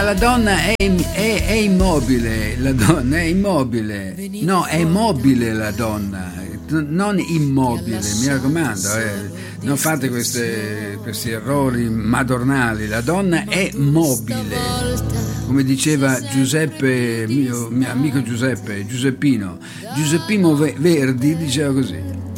La donna è immobile, la donna è immobile, no, è mobile la donna, non immobile, mi raccomando, non fate questi errori madornali, la donna è mobile, come diceva Giuseppe, mio amico Giuseppino Verdi diceva così.